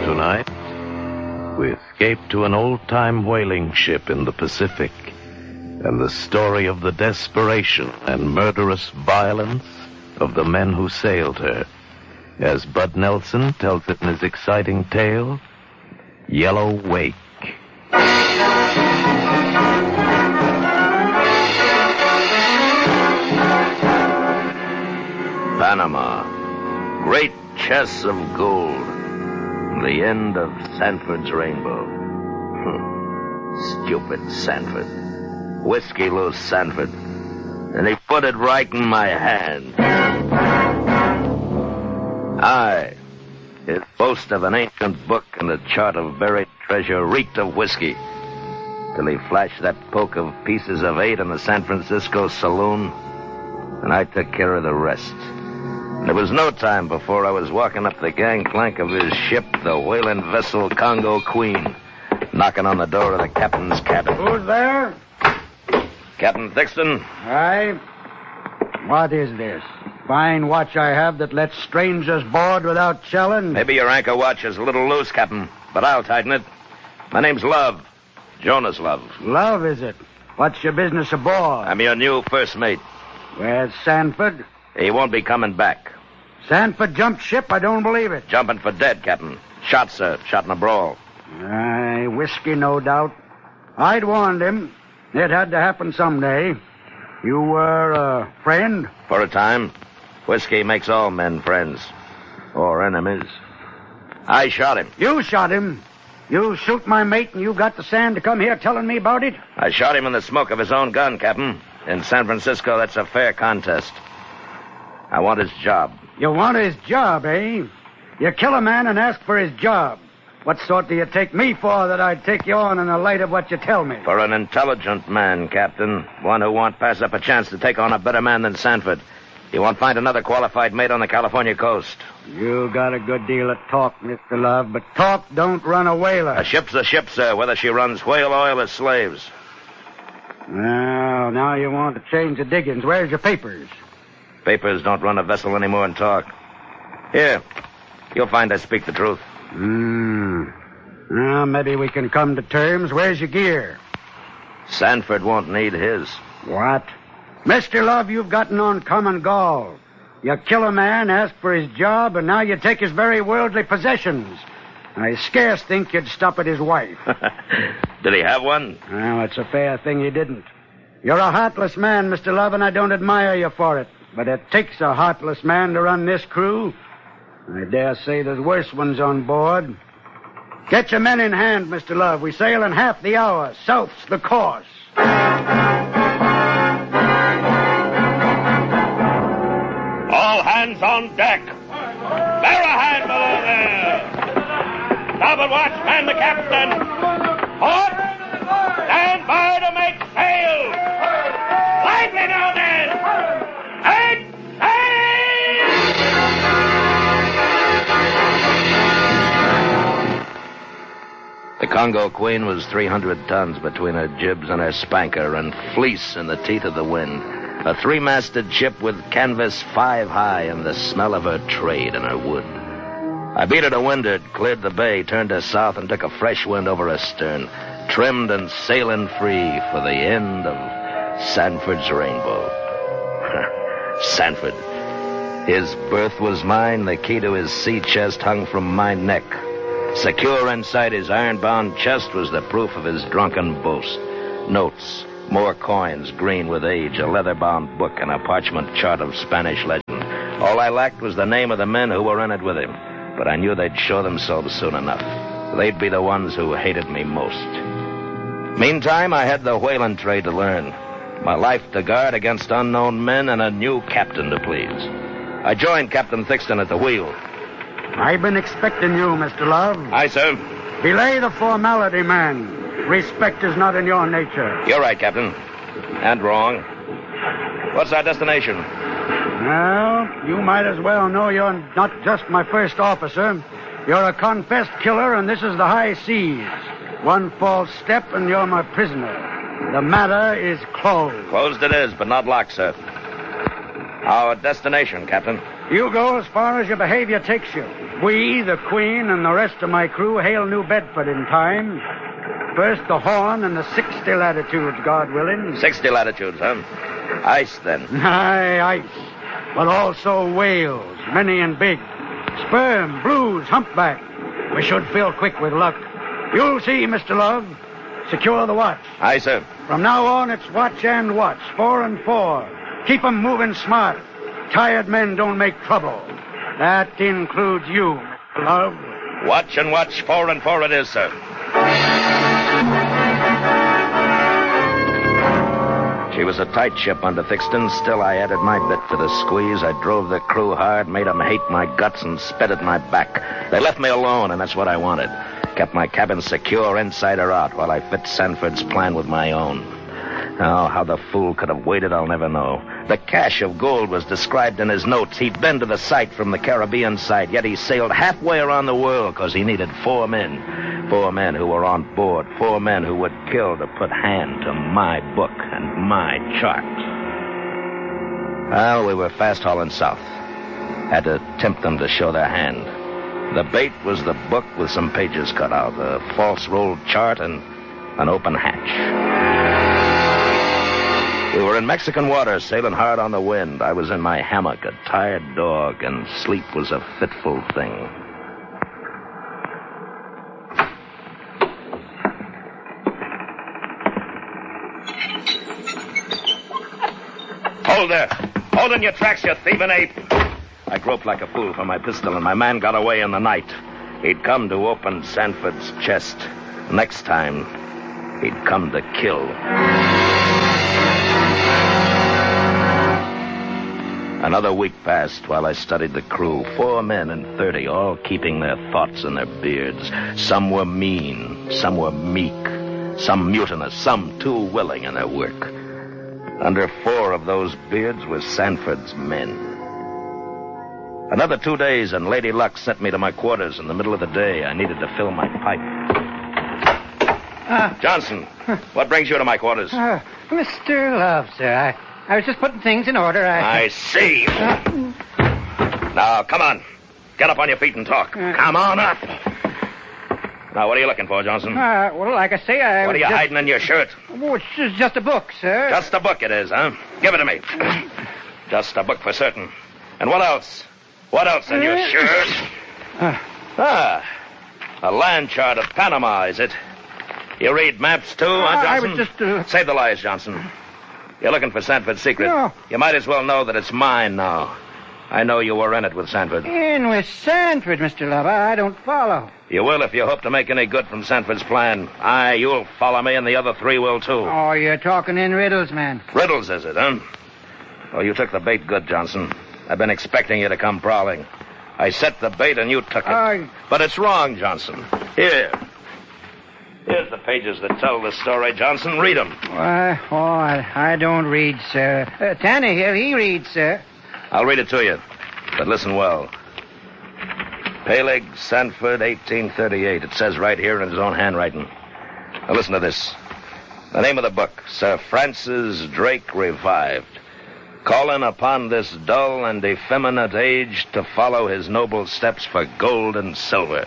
Tonight, we escape to an old-time whaling ship in the Pacific and the story of the desperation and murderous violence of the men who sailed her, as Bud Nelson tells it in his exciting tale, Yellow Wake. Panama. Great chests of gold. The end of Sanford's rainbow. Stupid Sanford. Whiskey-loose Sanford. And he put it right in my hand. Aye. His boast of an ancient book and a chart of buried treasure reeked of whiskey. Till he flashed that poke of pieces of 8 in the San Francisco saloon. And I took care of the rest. There was no time before I was walking up the gangplank of his ship, the whaling vessel Congo Queen, knocking on the door of the captain's cabin. Who's there? Captain Thixton. Aye. What is this? Fine watch I have that lets strangers board without challenge? Maybe your anchor watch is a little loose, Captain, but I'll tighten it. My name's Love. Jonas Love. Love, is it? What's your business aboard? I'm your new first mate. Where's Sanford? He won't be coming back. Sanford jumped ship? I don't believe it. Jumping for dead, Captain. Shot, sir. Shot in a brawl. Aye, whiskey, no doubt. I'd warned him. It had to happen someday. You were a friend? For a time. Whiskey makes all men friends. Or enemies. I shot him. You shot him? You shoot my mate and you got the sand to come here telling me about it? I shot him in the smoke of his own gun, Captain. In San Francisco, that's a fair contest. I want his job. You want his job, eh? You kill a man and ask for his job. What sort do you take me for that I'd take you on in the light of what you tell me? For an intelligent man, Captain. One who won't pass up a chance to take on a better man than Sanford. He won't find another qualified mate on the California coast. You got a good deal of talk, Mr. Love, but talk don't run a whaler. A ship's a ship, sir, whether she runs whale oil or slaves. Well, now you want to change the diggings. Where's your papers? Papers don't run a vessel anymore in talk. Here, you'll find I speak the truth. Well, maybe we can come to terms. Where's your gear? Sanford won't need his. What? Mr. Love, you've gotten on common gall. You kill a man, ask for his job, and now you take his very worldly possessions. I scarce think you'd stop at his wife. Did he have one? Well, it's a fair thing he didn't. You're a heartless man, Mr. Love, and I don't admire you for it. But it takes a heartless man to run this crew. I dare say there's worse ones on board. Get your men in hand, Mr. Love. We sail in half the hour. South's the course. All hands on deck. Bear a hand below there. Starboard watch, man the captain. Port, stand by to make sail. Lively now, men. Take sail! The Congo Queen was 300 tons between her jibs and her spanker and fleece in the teeth of the wind. A 3-masted ship with canvas 5 high and the smell of her trade and her wood. I beat her to windward, cleared the bay, turned her south, and took a fresh wind over her stern, trimmed and sailing free for the end of Sanford's rainbow. Sanford. His berth was mine, the key to his sea chest hung from my neck. Secure inside his iron-bound chest was the proof of his drunken boast. Notes, more coins, green with age, a leather-bound book, and a parchment chart of Spanish legend. All I lacked was the name of the men who were in it with him. But I knew they'd show themselves soon enough. They'd be the ones who hated me most. Meantime, I had the whaling trade to learn. My life to guard against unknown men and a new captain to please. I joined Captain Thixton at the wheel. I've been expecting you, Mr. Love. Aye, sir. Belay the formality, man. Respect is not in your nature. You're right, Captain. And wrong. What's our destination? Well, you might as well know you're not just my first officer. You're a confessed killer, and this is the high seas. One false step, and you're my prisoner. The matter is closed. Closed it is, but not locked, sir. Our destination, Captain. You go as far as your behavior takes you. We, the Queen, and the rest of my crew hail New Bedford in time. First the Horn and the 60 latitudes, God willing. 60 latitudes, huh? Ice, then. Aye, ice. But also whales, many and big. Sperm, blues, humpback. We should fill quick with luck. You'll see, Mr. Love. Secure the watch. Aye, sir. From now on, it's watch and watch, 4 and 4. Keep 'em moving smart. Tired men don't make trouble. That includes you, Mr. Love. Watch and watch, 4 and 4 it is, sir. She was a tight ship under Thixton. Still, I added my bit to the squeeze. I drove the crew hard, made 'em hate my guts, and spit at my back. They left me alone, and that's what I wanted. Kept my cabin secure inside or out while I fit Sanford's plan with my own. Oh, how the fool could have waited, I'll never know. The cache of gold was described in his notes. He'd been to the site from the Caribbean side, yet he sailed halfway around the world because he needed 4 men. 4 men who were on board. 4 men who would kill to put hand to my book and my chart. Well, we were fast hauling south. Had to tempt them to show their hand. The bait was the book with some pages cut out, a false rolled chart, and an open hatch. We were in Mexican waters, sailing hard on the wind. I was in my hammock, a tired dog, and sleep was a fitful thing. Hold there! Hold in your tracks, you thieving ape! I groped like a fool for my pistol, and my man got away in the night. He'd come to open Sanford's chest. Next time, he'd come to kill. Another week passed while I studied the crew. 4 men and 30, all keeping their thoughts in their beards. Some were mean, some were meek, some mutinous, some too willing in their work. Under 4 of those beards were Sanford's men. Another 2 days, and Lady Luck sent me to my quarters in the middle of the day. I needed to fill my pipe. Johnson, what brings you to my quarters? Mr. Love, sir, I was just putting things in order. I see. Now, come on. Get up on your feet and talk. Come on up. Now, what are you looking for, Johnson? Well, like I say, What are you hiding in your shirt? Oh, it's just a book, sir. Just a book it is, huh? Give it to me. Just a book for certain. And what else? What else in your shirt? A land chart of Panama, is it? You read maps, too, huh, Johnson? I was just... Save the lies, Johnson. You're looking for Sanford's secret. No. You might as well know that it's mine now. I know you were in it with Sanford. In with Sanford, Mr. Love. I don't follow. You will if you hope to make any good from Sanford's plan. Aye, you'll follow me, and the other 3 will, too. Oh, you're talking in riddles, man. Riddles, is it, huh? Oh, you took the bait good, Johnson. I've been expecting you to come prowling. I set the bait, and you took it. But it's wrong, Johnson. Here. Here's the pages that tell the story, Johnson. Read them. I don't read, sir. Tannehill, he reads, sir. I'll read it to you, but listen well. Peleg, Sanford, 1838. It says right here in his own handwriting. Now listen to this. The name of the book, Sir Francis Drake Revived. Calling upon this dull and effeminate age to follow his noble steps for gold and silver.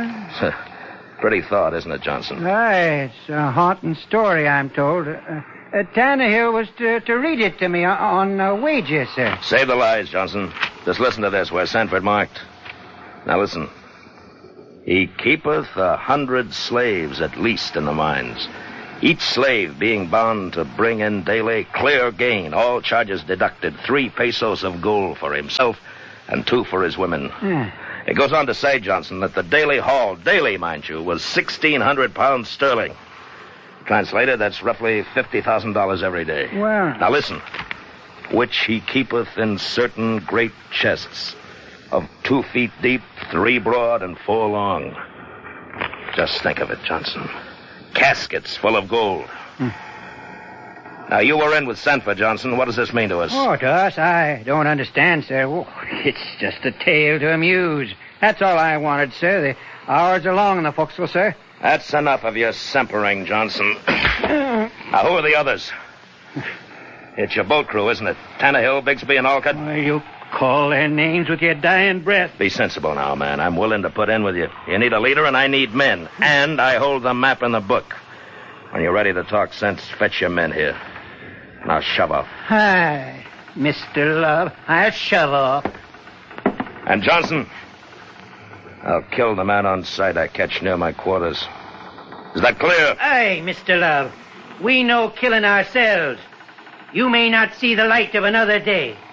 Pretty thought, isn't it, Johnson? Aye, it's a haunting story, I'm told. Tannehill was to read it to me on wages, sir. Save the lies, Johnson. Just listen to this, where Sanford marked. Now listen. He keepeth 100 slaves at least in the mines, each slave being bound to bring in daily clear gain, all charges deducted, 3 pesos of gold for himself and 2 for his women. It goes on to say, Johnson, that the daily haul, daily, mind you, was 1,600 pounds sterling. Translated, that's roughly $50,000 every day. Well... Now listen. Which he keepeth in certain great chests of 2 feet deep, 3 broad, and 4 long. Just think of it, Johnson. Caskets full of gold. Now, you were in with Sanford, Johnson. What does this mean to us? Oh, to us, I don't understand, sir. Oh, it's just a tale to amuse. That's all I wanted, sir. The hours are long in the forecastle, sir. That's enough of your simpering, Johnson. Now, who are the others? It's your boat crew, isn't it? Tannehill, Bigsby, and Olcott? Well, you Call their names with your dying breath. Be sensible now, man. I'm willing to put in with you. You need a leader, and I need men. And I hold the map in the book. When you're ready to talk sense, fetch your men here. Now shove off. Hi, Mr. Love. I'll shove off. And Johnson, I'll kill the man on sight I catch near my quarters. Is that clear? Aye, Mr. Love. We know killing ourselves. You may not see the light of another day.